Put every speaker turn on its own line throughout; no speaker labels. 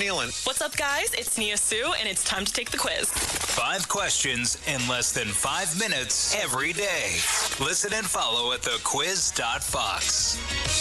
Nealon.
What's up, guys? It's Nia Sue, and it's time to take the quiz.
5 questions in less than 5 minutes every day. Listen and follow at thequiz.fox.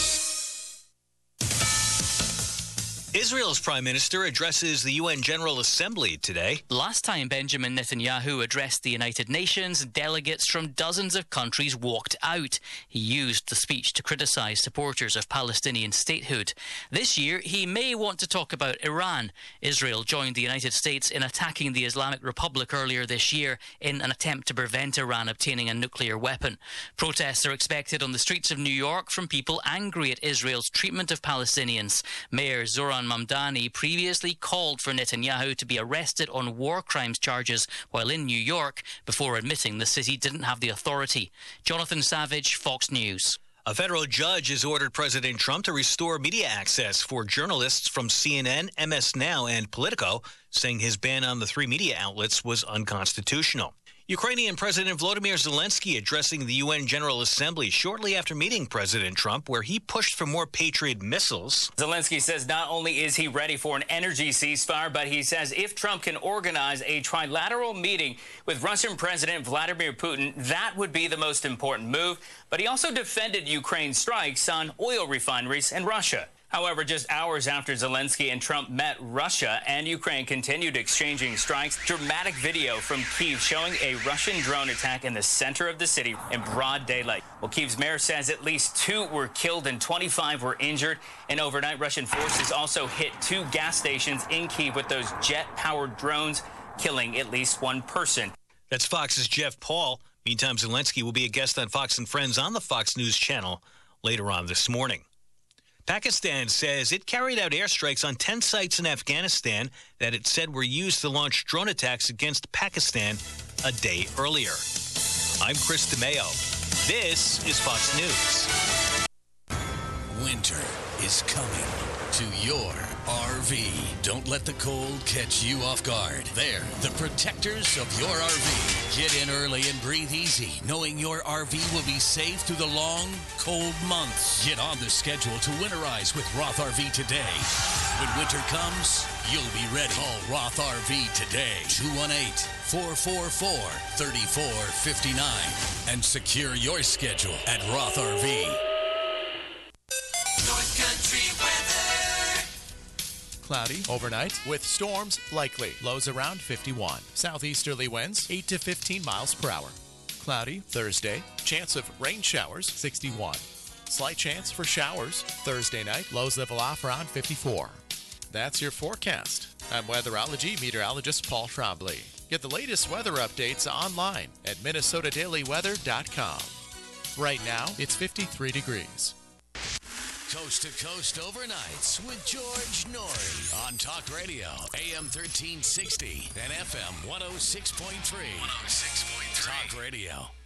Israel's prime minister addresses the UN General Assembly today.
Last time Benjamin Netanyahu addressed the United Nations, delegates from dozens of countries walked out. He used the speech to criticize supporters of Palestinian statehood. This year, he may want to talk about Iran. Israel joined the United States in attacking the Islamic Republic earlier this year in an attempt to prevent Iran obtaining a nuclear weapon. Protests are expected on the streets of New York from people angry at Israel's treatment of Palestinians. Mayor Zoran Mamdani previously called for Netanyahu to be arrested on war crimes charges while in New York before admitting the city didn't have the authority. Jonathan Savage, Fox News.
A federal judge has ordered President Trump to restore media access for journalists from CNN, MS Now, and Politico, saying his ban on the 3 media outlets was unconstitutional. Ukrainian President Volodymyr Zelensky addressing the UN General Assembly shortly after meeting President Trump, where he pushed for more Patriot missiles.
Zelensky says not only is he ready for an energy ceasefire, but he says if Trump can organize a trilateral meeting with Russian President Vladimir Putin, that would be the most important move. But he also defended Ukraine's strikes on oil refineries in Russia. However, just hours after Zelensky and Trump met, Russia and Ukraine continued exchanging strikes. Dramatic video from Kyiv showing a Russian drone attack in the center of the city in broad daylight. Well, Kyiv's mayor says at least 2 were killed and 25 were injured. And overnight, Russian forces also hit 2 gas stations in Kyiv with those jet-powered drones, killing at least 1 person.
That's Fox's Jeff Paul. Meantime, Zelensky will be a guest on Fox & Friends on the Fox News channel later on this morning. Pakistan says it carried out airstrikes on 10 sites in Afghanistan that it said were used to launch drone attacks against Pakistan a day earlier. I'm Chris DeMeo. This is Fox News.
Winter is coming to your RV. Don't let the cold catch you off guard. They're the protectors of your RV. Get in early and breathe easy, knowing your RV will be safe through the long, cold months. Get on the schedule to winterize with Roth RV today. When winter comes, you'll be ready. Call Roth RV today, 218-444-3459, and secure your schedule at Roth RV.
North Country weather.
Cloudy overnight with storms likely. Lows around 51. Southeasterly winds 8 to 15 miles per hour. Cloudy Thursday. Chance of rain showers 61. Slight chance for showers Thursday night. Lows level off around 54. That's your forecast. I'm weatherology meteorologist Paul Trombley. Get the latest weather updates online at minnesotadailyweather.com. Right now, it's 53 degrees.
Coast to Coast Overnights with George Norrie on Talk Radio, AM 1360 and FM 106.3. 106.3. Talk Radio.